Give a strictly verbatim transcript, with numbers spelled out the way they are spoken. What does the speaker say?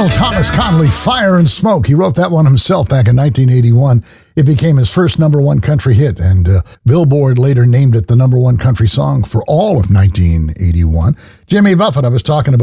original Thomas Connolly, Fire and Smoke. He wrote that one himself back in nineteen eighty-one. It became his first number one country hit, and uh, Billboard later named it the number one country song for all of nineteen eighty-one. Jimmy Buffett, I was talking about.